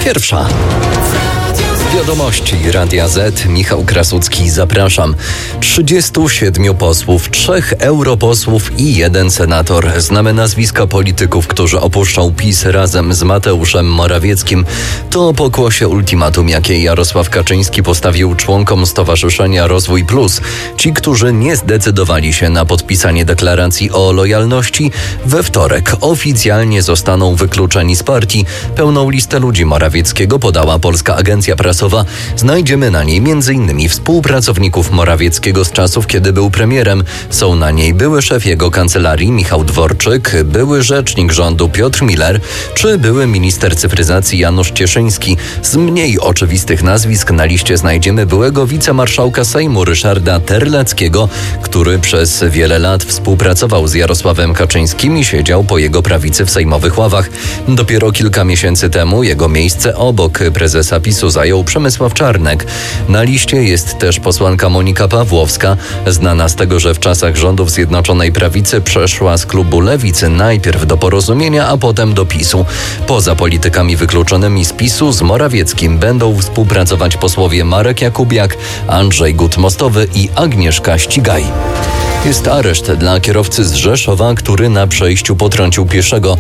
Pierwsza. Wiadomości Radia Z. Michał Krasucki, zapraszam. 37 posłów, 3 europosłów i 1 senator. Znamy nazwiska polityków, którzy opuszczą PiS razem z Mateuszem Morawieckim. To pokłosie ultimatum, jakie Jarosław Kaczyński postawił członkom Stowarzyszenia Rozwój Plus. Ci, którzy nie zdecydowali się na podpisanie deklaracji o lojalności, we wtorek oficjalnie zostaną wykluczeni z partii. Pełną listę ludzi Morawieckiego podała Polska Agencja Prasowa. Znajdziemy na niej m.in. współpracowników Morawieckiego z czasów, kiedy był premierem. Są na niej były szef jego kancelarii Michał Dworczyk, były rzecznik rządu Piotr Miller czy były minister cyfryzacji Janusz Cieszyński. Z mniej oczywistych nazwisk na liście znajdziemy byłego wicemarszałka Sejmu Ryszarda Terleckiego, który przez wiele lat współpracował z Jarosławem Kaczyńskim i siedział po jego prawicy w sejmowych ławach. Dopiero kilka miesięcy temu jego miejsce obok prezesa PiS-u zajął Przemysław Czarnek. Na liście jest też posłanka Monika Pawłowska, znana z tego, że w czasach rządów Zjednoczonej Prawicy przeszła z klubu Lewicy najpierw do Porozumienia, a potem do PiS-u. Poza politykami wykluczonymi z PiS-u z Morawieckim będą współpracować posłowie Marek Jakubiak, Andrzej Gut-Mostowy i Agnieszka Ścigaj. Jest areszt dla kierowcy z Rzeszowa, który na przejściu potrącił pieszego.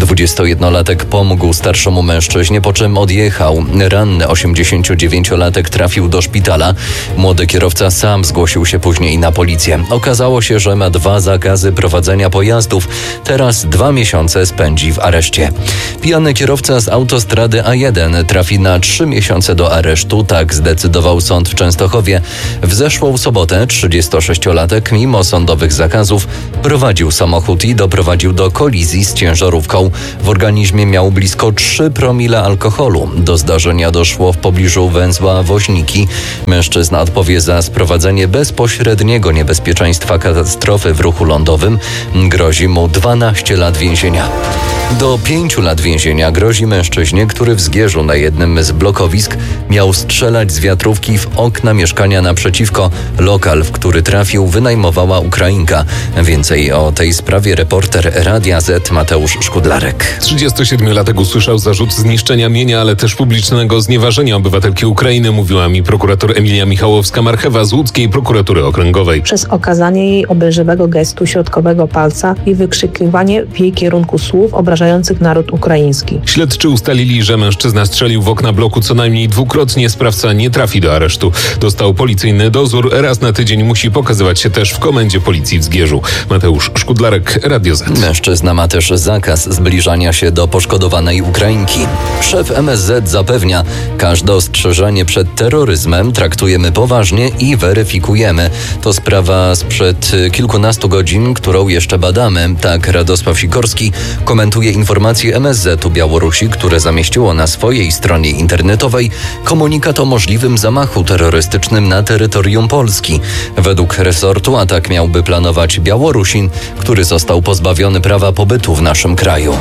21-latek pomógł starszemu mężczyźnie, po czym odjechał. Ranny 89-latek trafił do szpitala. Młody kierowca sam zgłosił się później na policję. Okazało się, że ma 2 zakazy prowadzenia pojazdów. Teraz 2 miesiące spędzi w areszcie. Pijany kierowca z autostrady A1 trafi na 3 miesiące do aresztu. Tak zdecydował sąd w Częstochowie. W zeszłą sobotę 36-latek mimo sądowych zakazów prowadził samochód i doprowadził do kolizji z ciężarówką. W organizmie miał blisko 3 promile alkoholu. Do zdarzenia doszło w pobliżu węzła Woźniki. Mężczyzna odpowie za sprowadzenie bezpośredniego niebezpieczeństwa katastrofy w ruchu lądowym. Grozi mu 12 lat więzienia. Do 5 lat więzienia grozi mężczyźnie, który w Zgierzu na jednym z blokowisk miał strzelać z wiatrówki w okna mieszkania naprzeciwko. Lokal, w który trafił, wynajmowała Ukrainka. Więcej o tej sprawie reporter Radia Z Mateusz Szkudlarek. 37-latek usłyszał zarzut zniszczenia mienia, ale też publicznego znieważenia obywatelki Ukrainy, mówiła mi prokurator Emilia Michałowska-Marchewa z łódzkiej prokuratury okręgowej. Przez okazanie jej obelżywego gestu środkowego palca i wykrzykiwanie w jej kierunku słów obrażających naród ukraiński. Śledczy ustalili, że mężczyzna strzelił w okna bloku co najmniej 2-krotnie. Sprawca nie trafi do aresztu. Dostał policyjny dozór. Raz na tydzień musi pokazywać się też w komendzie policji w Zgierzu. Mateusz Szkudlarek, Radio Z. Mężczyzna ma też zakaz zbliżania się do poszkodowanej Ukrainki. Szef MSZ zapewnia, każde ostrzeżenie przed terroryzmem traktujemy poważnie i weryfikujemy. To sprawa sprzed kilkunastu godzin, którą jeszcze badamy. Tak Radosław Sikorski komentuje informacje MSZ-u Białorusi, które zamieściło na swojej stronie internetowej komunikat o możliwym zamachu terrorystycznym na terytorium Polski. Według resortu atak miałby planować Białorusin, który został pozbawiony prawa pobytu w naszym kraju.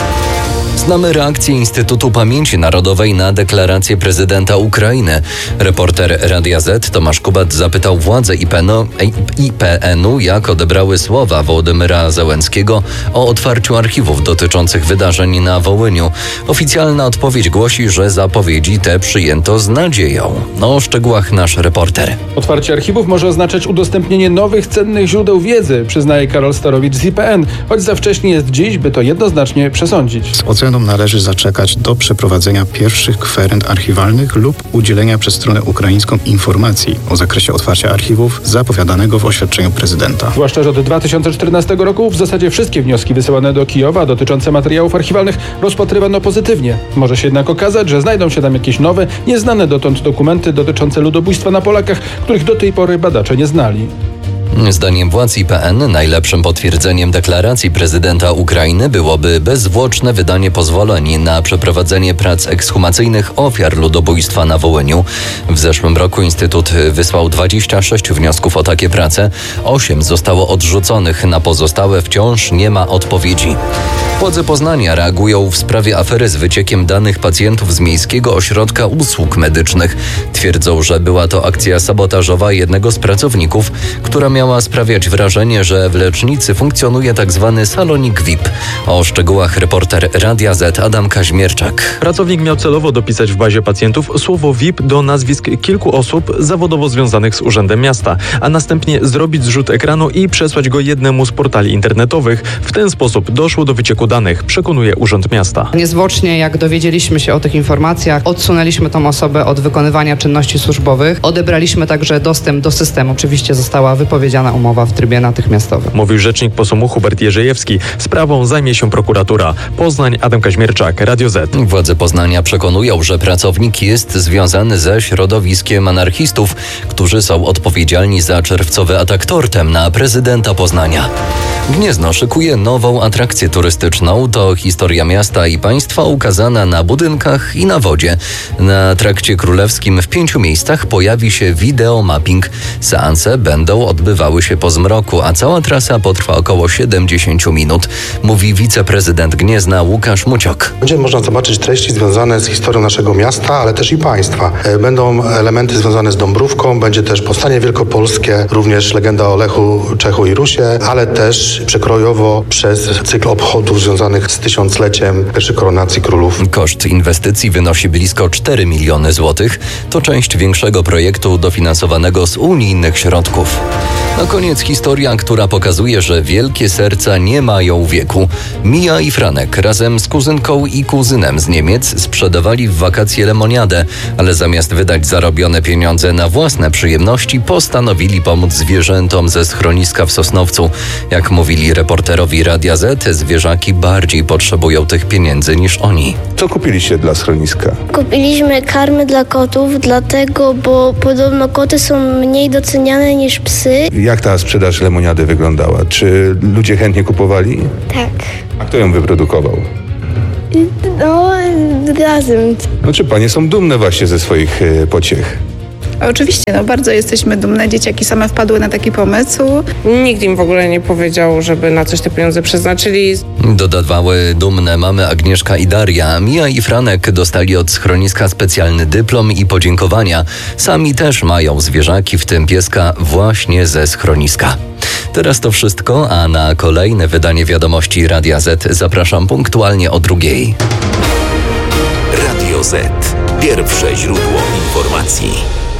Znamy reakcję Instytutu Pamięci Narodowej na deklarację prezydenta Ukrainy. Reporter Radia Z Tomasz Kubat zapytał władze IPN-u, jak odebrały słowa Wołodymyra Zełenskiego o otwarciu archiwów dotyczących wydarzeń na Wołyniu. Oficjalna odpowiedź głosi, że zapowiedzi te przyjęto z nadzieją. O szczegółach nasz reporter. Otwarcie archiwów może oznaczać udostępnienie nowych, cennych źródeł wiedzy, przyznaje Karol Starowicz z IPN, choć za wcześnie jest dziś, by to jednoznacznie przesądzić. Oceną należy zaczekać do przeprowadzenia pierwszych kwerend archiwalnych lub udzielenia przez stronę ukraińską informacji o zakresie otwarcia archiwów zapowiadanego w oświadczeniu prezydenta. Zwłaszcza, że od 2014 roku w zasadzie wszystkie wnioski wysyłane do Kijowa dotyczące materiałów archiwalnych rozpatrywano pozytywnie. Może się jednak okazać, że znajdą się tam jakieś nowe, nieznane dotąd dokumenty dotyczące ludobójstwa na Polakach, których do tej pory badacze nie znali. Zdaniem władz IPN najlepszym potwierdzeniem deklaracji prezydenta Ukrainy byłoby bezzwłoczne wydanie pozwoleń na przeprowadzenie prac ekshumacyjnych ofiar ludobójstwa na Wołyniu. W zeszłym roku Instytut wysłał 26 wniosków o takie prace. 8 zostało odrzuconych, na pozostałe wciąż nie ma odpowiedzi. Władze Poznania reagują w sprawie afery z wyciekiem danych pacjentów z Miejskiego Ośrodka Usług Medycznych. Twierdzą, że była to akcja sabotażowa jednego z pracowników, która miała miała sprawiać wrażenie, że w lecznicy funkcjonuje tzw. salonik VIP. O szczegółach reporter Radia Z Adam Kaźmierczak. Pracownik miał celowo dopisać w bazie pacjentów słowo VIP do nazwisk kilku osób zawodowo związanych z Urzędem Miasta, a następnie zrobić zrzut ekranu i przesłać go jednemu z portali internetowych. W ten sposób doszło do wycieku danych, przekonuje Urząd Miasta. Niezwłocznie, jak dowiedzieliśmy się o tych informacjach, odsunęliśmy tą osobę od wykonywania czynności służbowych. Odebraliśmy także dostęp do systemu. Oczywiście została wypowiedziana umowa w trybie natychmiastowym. Mówił rzecznik POSOM-u Hubert Jerzejewski. Sprawą zajmie się prokuratura. Poznań, Adam Kaźmierczak, Radio Z. Władze Poznania przekonują, że pracownik jest związany ze środowiskiem anarchistów, którzy są odpowiedzialni za czerwcowy atak tortem na prezydenta Poznania. Gniezno szykuje nową atrakcję turystyczną. To historia miasta i państwa ukazana na budynkach i na wodzie. Na trakcie królewskim w 5 miejscach pojawi się wideomapping. Seanse będą odbywały się po zmroku, a cała trasa potrwa około 70 minut, mówi wiceprezydent Gniezna Łukasz Muciok. Będzie można zobaczyć treści związane z historią naszego miasta, ale też i państwa. Będą elementy związane z Dąbrówką, będzie też Powstanie Wielkopolskie, również legenda o Lechu, Czechu i Rusie, ale też przekrojowo przez cykl obchodów związanych z 1000-leciem pierwszej koronacji królów. Koszt inwestycji wynosi blisko 4 miliony złotych. To część większego projektu dofinansowanego z unijnych środków. Na koniec historia, która pokazuje, że wielkie serca nie mają wieku. Mija i Franek razem z kuzynką i kuzynem z Niemiec sprzedawali w wakacje lemoniadę, ale zamiast wydać zarobione pieniądze na własne przyjemności, postanowili pomóc zwierzętom ze schroniska w Sosnowcu. Jak mówili reporterowi Radia Z, zwierzaki bardziej potrzebują tych pieniędzy niż oni. Co kupiliście dla schroniska? Kupiliśmy karmy dla kotów, dlatego, bo podobno koty są mniej doceniane niż psy. Jak ta sprzedaż lemoniady wyglądała? Czy ludzie chętnie kupowali? Tak. A kto ją wyprodukował? No, razem. No czy panie są dumne właśnie ze swoich pociech? Oczywiście, bardzo jesteśmy dumne. Dzieciaki same wpadły na taki pomysł. Nikt im w ogóle nie powiedział, żeby na coś te pieniądze przeznaczyli. Dodawały dumne mamy Agnieszka i Daria. Mija i Franek dostali od schroniska specjalny dyplom i podziękowania. Sami też mają zwierzaki, w tym pieska, właśnie ze schroniska. Teraz to wszystko, a na kolejne wydanie wiadomości Radia Z zapraszam punktualnie o 2:00. Radio Z. Pierwsze źródło informacji.